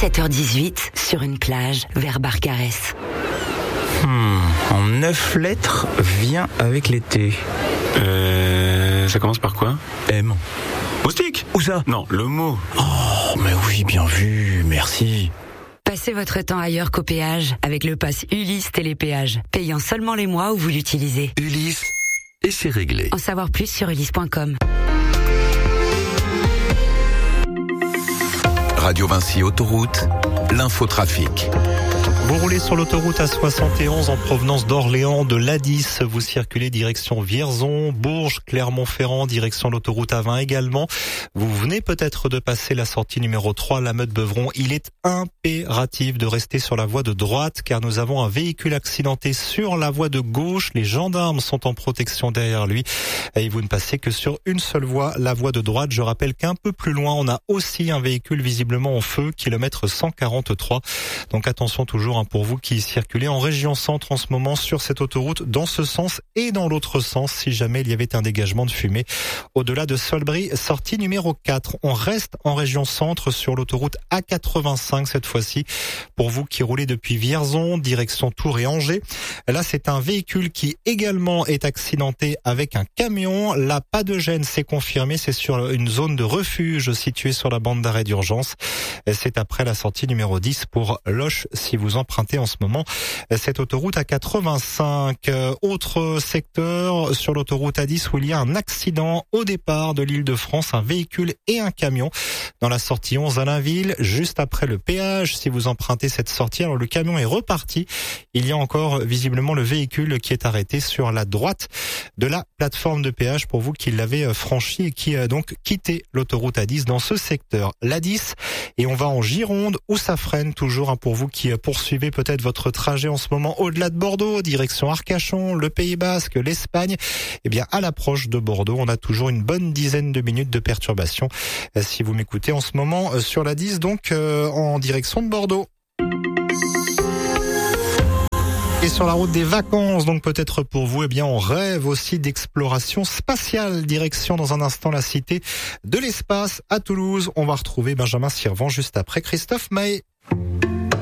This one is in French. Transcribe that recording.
17h18, sur une plage, vers Barcarès. En 9 lettres, vient avec l'été. Ça commence par quoi? M. Moustique? Où ça? Non, le mot. Oh, mais oui, bien vu, merci. Passez votre temps ailleurs qu'au péage avec le pass Ulysse Télépéage, payant seulement les mois où vous l'utilisez. Ulysse, et c'est réglé. En savoir plus sur ulysse.com. Radio Vinci Autoroute, l'infotrafic. Vous roulez sur l'autoroute A71 en provenance d'Orléans, de l'A10. Vous circulez direction Vierzon, Bourges, Clermont-Ferrand, direction l'autoroute A20 également. Vous venez peut-être de passer la sortie numéro 3, la Meute-Beuvron. Il est impératif de rester sur la voie de droite car nous avons un véhicule accidenté sur la voie de gauche. Les gendarmes sont en protection derrière lui et vous ne passez que sur une seule voie, la voie de droite. Je rappelle qu'un peu plus loin, on a aussi un véhicule visiblement en feu, kilomètre 143. Donc attention toujours pour vous qui circulez en région centre en ce moment sur cette autoroute dans ce sens et dans l'autre sens si jamais il y avait un dégagement de fumée. Au-delà de Solbris, sortie numéro 4. On reste en région centre sur l'autoroute A85 cette fois-ci. Pour vous qui roulez depuis Vierzon, direction Tours et Angers. Là, c'est un véhicule qui également est accidenté avec un camion. Là, pas de gêne, c'est confirmé. C'est sur une zone de refuge située sur la bande d'arrêt d'urgence. C'est après la sortie numéro 10 pour Loches si vous empruntez en ce moment cette autoroute A85. Autre secteur sur l'autoroute A10 où il y a un accident au départ de l'Île-de-France, un véhicule et un camion dans la sortie 11 à Lainville, juste après le péage. Si vous empruntez cette sortie, alors le camion est reparti. Il y a encore visiblement le véhicule qui est arrêté sur la droite de la plateforme de péage pour vous qui l'avez franchi et qui a donc quitté l'autoroute A10 dans ce secteur. L'A10 et on va en Gironde où ça freine toujours pour vous qui poursuivez peut-être votre trajet en ce moment au-delà de Bordeaux, direction Arcachon, le Pays Basque, l'Espagne. Eh bien, à l'approche de Bordeaux, on a toujours une bonne dizaine de minutes de perturbation. Si vous m'écoutez en ce moment sur la 10, donc en direction de Bordeaux. Et sur la route des vacances, donc peut-être pour vous, eh bien, on rêve aussi d'exploration spatiale. Direction dans un instant la cité de l'espace à Toulouse. On va retrouver Benjamin Sirvent juste après Christophe Maé.